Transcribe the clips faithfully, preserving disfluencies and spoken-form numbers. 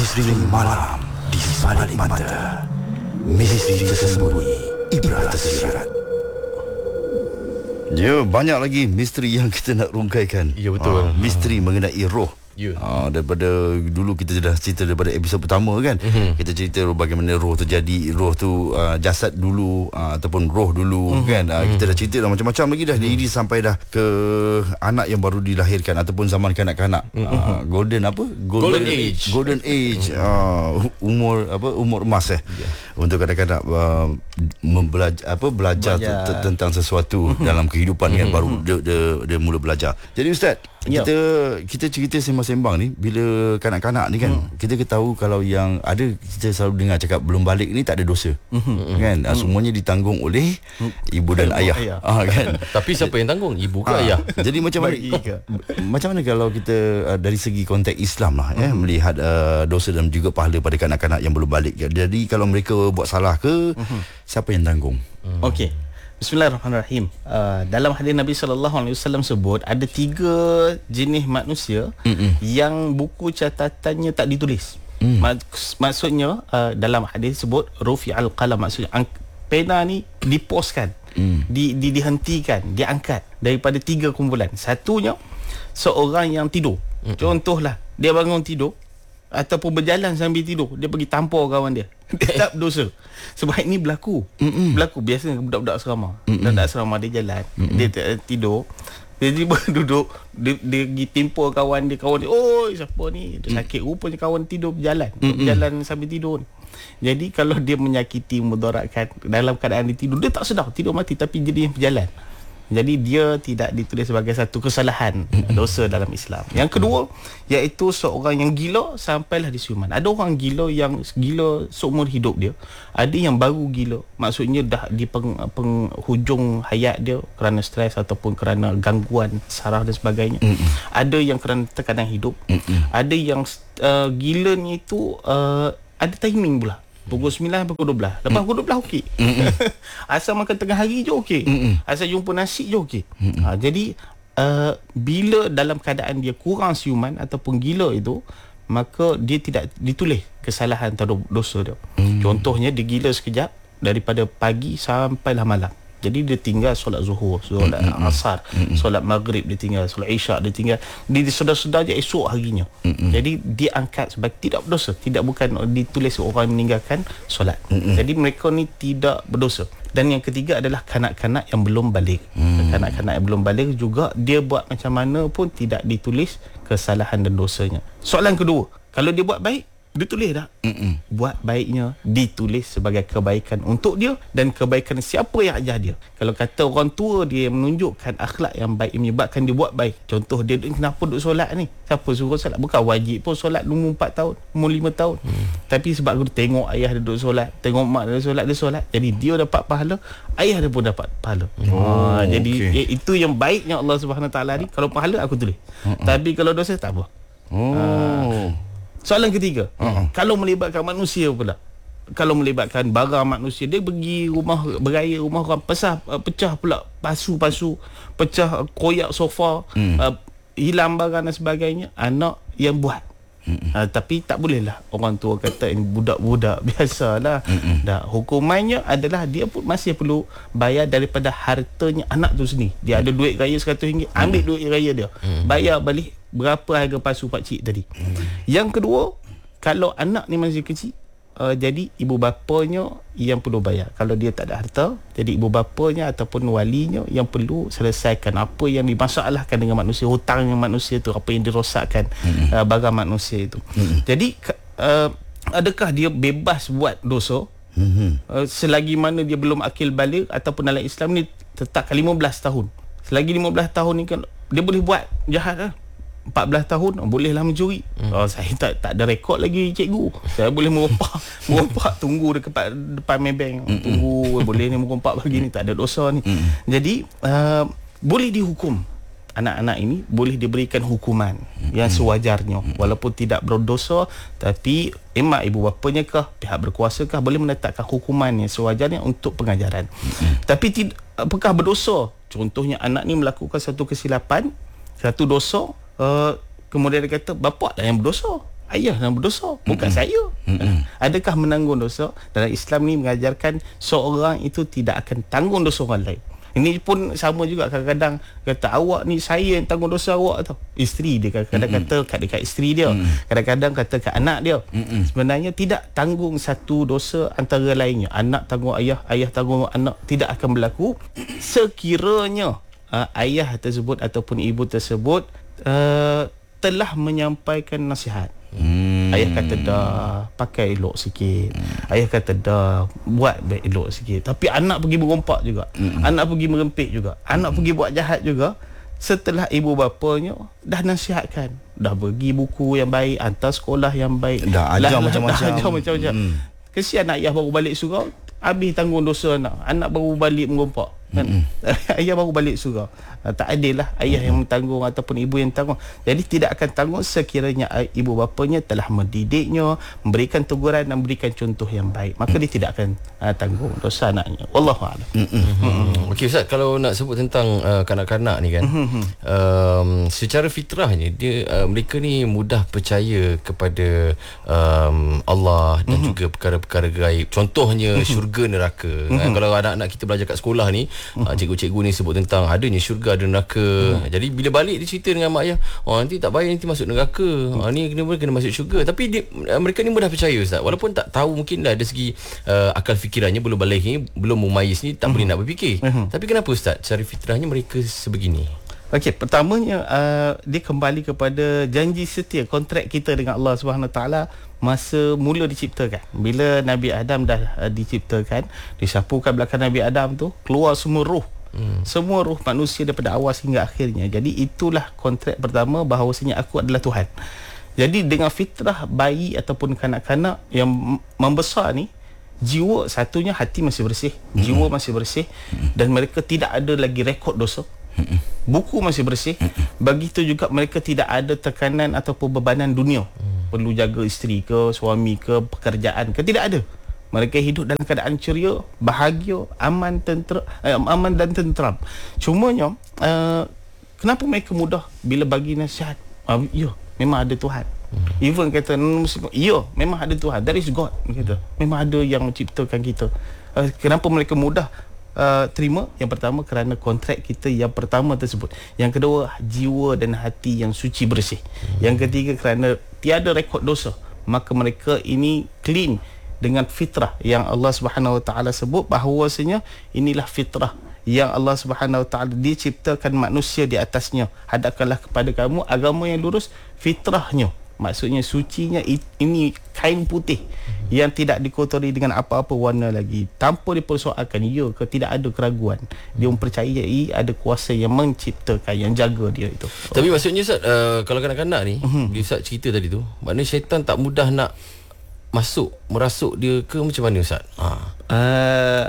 Misteri malam di balik mata. Misteri tersembunyi, ibrah tersirat. Ya, banyak lagi misteri yang kita nak rungkaikan. Ya, betul. Ha, misteri mengenai roh. Ya. Ha, daripada dulu kita dah cerita daripada episod pertama kan. Mm-hmm. Kita cerita bagaimana roh terjadi, roh tu uh, jasad dulu uh, ataupun roh dulu mm-hmm. kan. Uh, kita dah cerita dah macam-macam lagi dah. Mm-hmm. Ini sampai dah ke anak yang baru dilahirkan ataupun zaman kanak-kanak. Mm-hmm. Uh, golden apa? Golden, golden age. Golden age. Uh, umur apa? Umur emas eh. Yeah. Untuk kanak-kanak uh, membelajar apa belajar, belajar. T- tentang sesuatu mm-hmm. dalam kehidupan mm-hmm. kan, baru dia, dia dia mula belajar. Jadi ustaz, yep. kita kita cerita sembang-sembang ni bila kanak-kanak ni kan, hmm. kita ketahui kalau yang ada, kita selalu dengar cakap belum balik ni tak ada dosa. Hmm. Kan? Hmm. Semuanya ditanggung oleh hmm. ibu dan ayah. ayah. Ah, kan? Tapi siapa yang tanggung? Ibu ke ah, ayah? Jadi macam mana macam mana kalau kita uh, dari segi konteks Islam lah hmm. eh, melihat uh, dosa dan juga pahala pada kanak-kanak yang belum balik. Jadi kalau mereka buat salah ke, hmm. siapa yang tanggung? Hmm. Okey. Bismillahirrahmanirrahim. Uh, dalam hadis Nabi sallallahu alaihi wasallam sebut ada tiga jenis manusia Mm-mm. yang buku catatannya tak ditulis. Mm. Maks- maksudnya uh, dalam hadis sebut rufi'al qalam, maksudnya ang- pena ni diposkan, mm. di, di dihentikan, diangkat daripada tiga kumpulan. Satunya seorang yang tidur. Mm-mm. Contohlah dia bangun tidur ataupun berjalan sambil tidur, dia pergi tampar kawan dia. Dia tak berdosa. Sebab ini berlaku. Mm-mm. Berlaku biasanya budak-budak asrama. Mm-mm. Budak asrama dia jalan, Mm-mm. dia t- tidur, dia tiba duduk, dia, dia pergi timpur kawan dia, kawan dia, "Oi, siapa ni?" Dia sakit, rupanya kawan tidur berjalan, Mm-mm. berjalan sambil tidur. Jadi kalau dia menyakiti, mudaratkan dalam keadaan dia tidur, dia tak sedar, tidur mati tapi jadi berjalan. Jadi dia tidak ditulis sebagai satu kesalahan, dosa dalam Islam. Yang kedua, iaitu seorang yang gila sampailah disiuman. Ada orang gila yang gila seumur hidup dia. Ada yang baru gila, maksudnya dah di peng, penghujung hayat dia kerana stres ataupun kerana gangguan saraf dan sebagainya. Mm-mm. Ada yang kerana tekanan hidup. Mm-mm. Ada yang uh, gila ni tu uh, ada timing pula. Pukul sembilan sampai pukul dua belas. Lepas pukul dua belas okey. Asal makan tengah hari je okey. Asal jumpa nasi je okey. Ha, jadi uh, bila dalam keadaan dia kurang siuman ataupun gila itu, maka dia tidak ditulis kesalahan atau dosa dia. Mm. Contohnya dia gila sekejap daripada pagi sampailah malam. Jadi dia tinggal solat zuhur, solat mm-hmm. asar, mm-hmm. solat maghrib dia tinggal, solat isyak dia tinggal. Dia sedar-sedar je esok harinya. Mm-hmm. Jadi dia angkat sebagai tidak berdosa, tidak bukan ditulis orang meninggalkan solat. Mm-hmm. Jadi mereka ni tidak berdosa. Dan yang ketiga adalah kanak-kanak yang belum balik. Mm. Kanak-kanak yang belum balik juga dia buat macam mana pun tidak ditulis kesalahan dan dosanya. Soalan kedua, kalau dia buat baik, ditulis tak? Mm-mm. Buat baiknya ditulis sebagai kebaikan untuk dia dan kebaikan siapa yang ajar dia. Kalau kata orang tua dia menunjukkan akhlak yang baik menyebabkan dia buat baik. Contoh dia, kenapa duduk solat ni? Siapa suruh solat? Bukan wajib pun solat umur empat tahun, umur lima tahun. Mm. Tapi sebab dia tengok ayah dia duduk solat, tengok mak dia solat, dia solat. Jadi dia dapat pahala, ayah dia pun dapat pahala. Oh, ha, jadi okay. itu yang baiknya Allah Subhanahu Wa Taala ni. Kalau pahala aku tulis. Uh-uh. Tapi kalau dosa tak apa. Oh. Ha. Soalan ketiga, uh-huh. kalau melibatkan manusia pula, kalau melibatkan barang manusia, dia pergi rumah beraya, rumah orang, pesah, pecah pula pasu-pasu, pecah koyak sofa, mm. uh, hilang barang dan sebagainya, anak yang buat. Uh, tapi tak boleh lah orang tua kata ini budak-budak biasalah. Dah, hukumannya adalah dia pun masih perlu bayar daripada hartanya anak tu sendiri. Dia ada duit raya seratus ringgit, ambil duit raya dia, bayar balik berapa harga pasu pakcik tadi. Yang kedua, kalau anak ni masih kecil, uh, jadi ibu bapanya yang perlu bayar. Kalau dia tak ada harta, jadi ibu bapanya ataupun walinya yang perlu selesaikan apa yang dimasalahkan dengan manusia, hutangnya manusia tu, apa yang dirosakkan mm-hmm. uh, barang manusia itu. Mm-hmm. Jadi uh, adakah dia bebas buat dosa mm-hmm. uh, selagi mana dia belum akil baligh ataupun dalam Islam ni tetapkan lima belas tahun. Selagi lima belas tahun ni kan dia boleh buat jahat lah. empat belas tahun bolehlah mencuri. Hmm. Oh, saya tak tak ada rekod lagi cikgu. Saya boleh merompak, merompak tunggu dekat depan Maybank. Hmm. Tunggu boleh ni merompak pagi ni, tak ada dosa ni. Hmm. Jadi uh, boleh dihukum. Anak-anak ini boleh diberikan hukuman hmm. yang sewajarnya hmm. walaupun tidak berdosa, tapi emak ibu bapanya kah, pihak berkuasa kah boleh menetapkan hukuman yang sewajarnya untuk pengajaran. Hmm. Tapi tidak, apakah berdosa? Contohnya anak ni melakukan satu kesilapan, satu dosa, Uh, kemudian dia kata bapak lah yang berdosa. ayah yang berdosa, bukan mm-hmm. saya. Mm-hmm. Adakah menanggung dosa? Dalam Islam ni mengajarkan seorang itu tidak akan tanggung dosa orang lain. Ini pun sama juga, kadang-kadang kata awak ni saya yang tanggung dosa awak tau. Isteri dia kadang-kadang mm-hmm. kata kat dekat isteri dia, mm-hmm. kadang-kadang kata kat anak dia. Mm-hmm. Sebenarnya tidak tanggung satu dosa antara lainnya. Anak tanggung ayah, ayah tanggung anak, tidak akan berlaku sekiranya uh, ayah tersebut ataupun ibu tersebut uh, telah menyampaikan nasihat. Hmm. Ayah kata dah, pakai elok sikit. Hmm. Ayah kata dah, buat baik elok sikit. Tapi anak pergi merompak juga. Hmm. Anak pergi merempit juga. Anak hmm. pergi buat jahat juga. Setelah ibu bapanya dah nasihatkan, dah bagi buku yang baik, hantar sekolah yang baik, dah ajar lah, macam-macam. Dah ajar macam-macam. Hmm. Kesian ayah baru balik surau, habis tanggung dosa anak. Anak baru balik merompak. Kan? Mm-hmm. Ayah baru balik surau. uh, Tak adil lah ayah mm-hmm. yang tanggung ataupun ibu yang tanggung. Jadi tidak akan tanggung sekiranya ibu bapanya telah mendidiknya, memberikan teguran dan memberikan contoh yang baik. Maka mm-hmm. dia tidak akan uh, tanggung dosa anaknya. Wallahualam. mm-hmm. mm-hmm. Okey Ustaz, kalau nak sebut tentang uh, kanak-kanak ni kan, mm-hmm. um, secara fitrahnya dia uh, mereka ni mudah percaya kepada um, Allah dan mm-hmm. juga perkara-perkara gaib. Contohnya mm-hmm. syurga neraka. mm-hmm. uh, Kalau anak-anak kita belajar kat sekolah ni, Uh, cikgu-cikgu ni sebut tentang adanya syurga, ada neraka. Hmm. Jadi bila balik dia cerita dengan mak ayah, oh nanti tak bayar, nanti masuk neraka. Hmm. Uh, ni kena kena masuk syurga. Tapi dia, uh, mereka ni mudah percaya Ustaz. Walaupun tak tahu, mungkin dah dari segi uh, akal fikirannya belum balik ni, belum memayis ni, tak hmm. boleh nak berfikir. Hmm. Tapi kenapa Ustaz cara fitrahnya mereka sebegini? Okey, pertamanya uh, dia kembali kepada janji setia, kontrak kita dengan Allah Subhanahu Wa Taala masa mula diciptakan. Bila Nabi Adam dah uh, diciptakan, disapukan belakang Nabi Adam tu, keluar semua roh. Hmm. Semua roh manusia daripada awal hingga akhirnya. Jadi itulah kontrak pertama bahawasanya aku adalah Tuhan. Jadi dengan fitrah bayi ataupun kanak-kanak yang membesar ni, jiwa satunya hati masih bersih, jiwa hmm. masih bersih, hmm. dan mereka tidak ada lagi rekod dosa. Buku masih bersih. Begitu juga mereka tidak ada tekanan ataupun bebanan dunia, perlu jaga isteri ke, suami ke, pekerjaan ke, tidak ada. Mereka hidup dalam keadaan ceria, bahagia, aman, tentera, eh, aman dan tenteram. Cumanya uh, kenapa mereka mudah bila bagi nasihat? Uh, ya, memang ada Tuhan. Even kata ya, memang ada Tuhan. That is God. Kata, memang ada yang menciptakan kita. Uh, kenapa mereka mudah Uh, terima? Yang pertama kerana kontrak kita yang pertama tersebut. Yang kedua, jiwa dan hati yang suci bersih. hmm. Yang ketiga, kerana tiada rekod dosa, maka mereka ini clean dengan fitrah yang Allah Subhanahu Wa Taala sebut bahawasanya inilah fitrah yang Allah Subhanahu Wa Taala diciptakan manusia di atasnya. Hadapkanlah kepada kamu agama yang lurus, fitrahnya, maksudnya sucinya, ini kain putih hmm. yang tidak dikotori dengan apa-apa warna lagi, tanpa dipersoalkan ya ke, tidak ada keraguan. Dia mempercayai ada kuasa yang menciptakan, yang jaga dia itu. Tapi oh. maksudnya Ustaz, uh, kalau kanak-kanak ni, hmm. dia Ustaz cerita tadi tu, maknanya syaitan tak mudah nak masuk, merasuk dia ke macam mana Ustaz? Ha. Uh,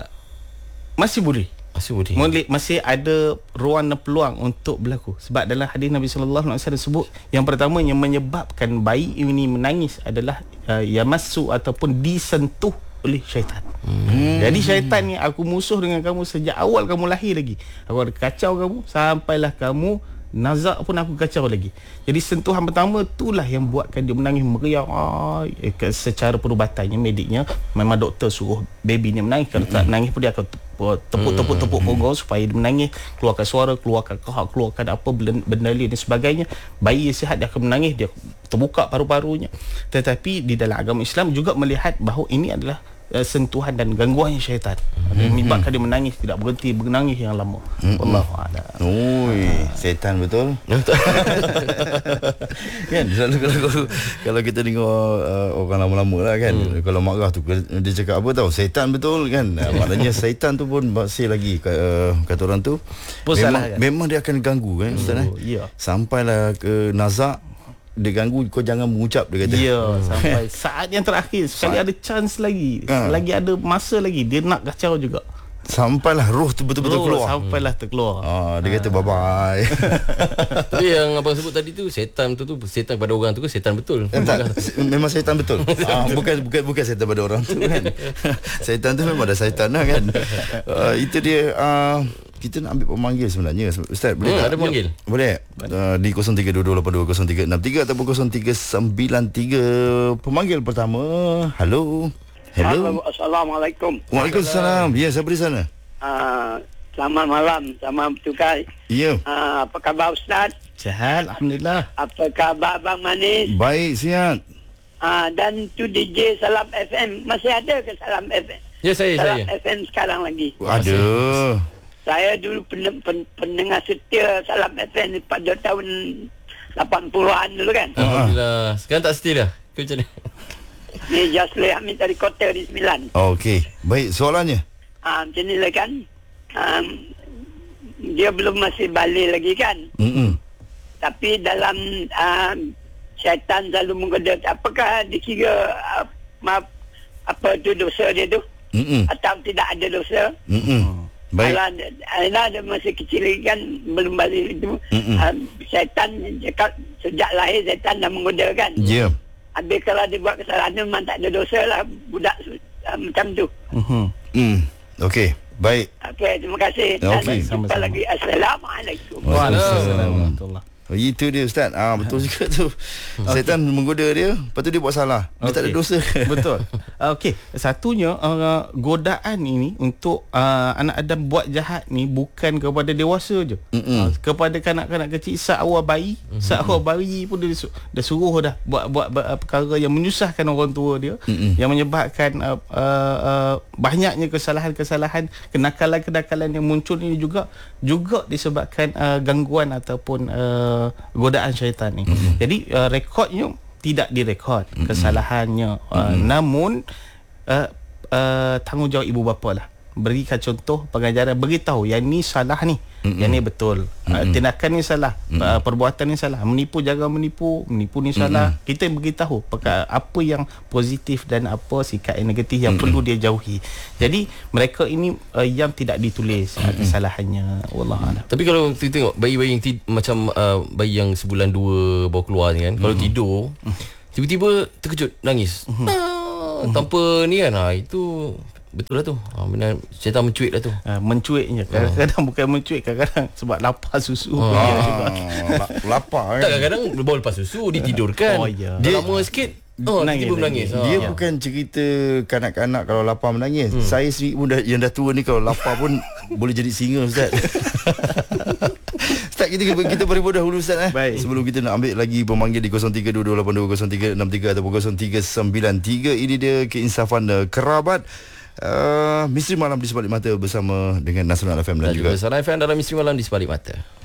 masih boleh. Masih boleh. Boleh, masih ada ruang dan peluang untuk berlaku. Sebab dalam hadis Nabi sallallahu alaihi wasallam sebut, yang pertama yang menyebabkan bayi ini menangis adalah uh, yamassu ataupun disentuh oleh syaitan. Hmm. Jadi syaitan ni, aku musuh dengan kamu sejak awal kamu lahir lagi. Aku ada kacau kamu sampailah kamu nazak pun aku kacau lagi. Jadi sentuhan pertama itulah yang buatkan dia menangis meriang. Eh, secara perubatannya, mediknya, memang doktor suruh baby ni menangis. Kalau tak menangis pun dia akan tepuk-tepuk-tepuk punggung supaya dia menangis, keluarkan suara, keluarkan kahak, keluarkan apa benda lain dan sebagainya. Bayi sihat dia akan menangis, dia terbuka paru-parunya. Tetapi di dalam agama Islam juga melihat bahawa ini adalah uh, sentuhan dan gangguan syaitan. Dia menyebabkan dia menangis, tidak berhenti menangis yang lama. Wallahu a'lam. Oi, setan betul. Kan selalu kalau, kalau kalau kita dengar uh, orang lama-lama lah kan, hmm. kalau marah tu dia cakap apa tahu, setan betul kan. Uh, maknanya setan tu pun masih lagi uh, kata orang tu memang, kan? memang dia akan ganggu kan Ustaz. Oh, eh? yeah. Sampailah ke nazak, dia ganggu, kau jangan mengucap, dia kata. Ya, sampai saat yang terakhir, sekali saat. ada chance lagi, ha. lagi ada masa lagi, dia nak kacau juga. Sampailah roh tu betul-betul roh keluar. Sampailah terkeluar. Ah, dia ha. kata bye bye. Tapi yang abang sebut tadi tu, setan tu tu setan pada orang tu ke setan betul? Tak, memang setan betul. ah, bukan bukan bukan setan pada orang tu kan. Setan tu memang ada setan lah kan. Uh, itu dia uh, kita nak ambil pemanggil sebenarnya Ustaz. Boleh hmm, tak? Ada pemanggil. Boleh. Uh, di kosong tiga dua dua lapan dua kosong tiga enam tiga ataupun kosong tiga sembilan tiga. Pemanggil pertama. Halo. Hello. Assalamualaikum. Waalaikumsalam. Ya, siapa di sana? Uh, selamat malam, selamat bertukar. Ya. Uh, apa khabar Ustaz? Sihat, alhamdulillah. Apa khabar Abang Manis? Baik, sihat. Uh, dan tu D J Salam F M, masih ada ke Salam F M? Ya, saya, Salam saya. F M sekarang lagi. Ada. Saya dulu pen, pen, pendengar setia Salam F M pada tahun lapan puluhan dulu kan. Alhamdulillah. Sekarang tak setia dah. Ke macam ni? Ni Jasli Hamid dari Kota di Sembilan. Oh, okey. Baik, soalannya. Ah, macam ni lah kan. Um, dia belum masih balik lagi kan. Mm-mm. Tapi dalam uh, syaitan selalu menggoda. Apakah dikira uh, maaf, apa tu dosa dia tu? Mm-mm. Atau tidak ada dosa? Mm-mm. Baik. Kalau ada, ada masih kecil lagi kan belum balik itu. Uh, syaitan cakap sejak lahir syaitan dah menggoda kan. Ya. Yeah. Habis kalau dia buat kesalahan memang tak ada dosa lah budak uh, macam tu. Mhm. Hmm. Okey. Baik. Okey, terima kasih. Okey, Dan jumpa sama-sama. lagi. Assalamualaikum. Waalaikumsalam warahmatullahi. Oh, itu dia Ustaz. Ah, betul juga tu. Syaitan menggoda dia, lepas tu dia buat salah. Dia okay. tak ada dosa. Betul. Uh, Okey, satunya uh, godaan ini untuk uh, anak Adam buat jahat ni bukan kepada dewasa je. Uh, kepada kanak-kanak kecil seawal bayi, mm-hmm. seawal bayi pun dia, su- dia suruh dah buat buat uh, perkara yang menyusahkan orang tua dia, mm-hmm. yang menyebabkan uh, uh, uh, banyaknya kesalahan-kesalahan, kenakalan-kenakalan yang muncul ini juga juga disebabkan uh, gangguan ataupun uh, godaan syaitan ni. Mm-hmm. Jadi uh, rekodnya tidak direkod, mm-hmm. kesalahannya uh, mm-hmm. namun uh, uh, tanggungjawab ibu bapa lah berikan contoh pengajaran, beritahu yang ni salah ni, mm-hmm. yang ni betul, mm-hmm. uh, tindakan ni salah, mm-hmm. uh, perbuatan ni salah, menipu jangan menipu, menipu ni salah, mm-hmm. kita beritahu perkara, apa yang positif dan apa sikap yang negatif yang mm-hmm. perlu dia jauhi. Jadi mereka ini uh, yang tidak ditulis mm-hmm. uh, kesalahannya, wallahualam. Tapi kalau kita tengok bayi-bayi yang ti- macam uh, bayi yang sebulan dua baru keluar ni kan, mm-hmm. kalau tidur tiba-tiba terkejut nangis, mm-hmm. ah, tanpa ni kan, ah, itu betul lah tu. Ha, benar, syaitan mencuit lah tu. Uh, mencuitnya kadang-kadang uh. bukan mencuit, kadang-kadang sebab lapar susu. Uh. Dia juga. Lapar kan. Tak, kadang-kadang baru lepas susu ditidurkan. Oh, ya. Dia lama sikit, oh, Menangis tiba lagi. menangis. Ha. Dia bukan cerita kanak-kanak kalau lapar menangis. Hmm. Saya sendiri pun dah, yang dah tua ni kalau lapar pun boleh jadi singa Ustaz. Ustaz, kita kita beri dahulu Ustaz eh. Baik. Sebelum kita nak ambil lagi pemanggil di kosong tiga dua dua lapan dua kosong tiga enam tiga ataupun kosong tiga sembilan tiga. Ini dia keinsafan uh, kerabat. Uh, Misteri Malam di Sebalik Mata bersama dengan Nasional F M dan, Dan juga Nasional F M dalam Misteri Malam di Sebalik Mata.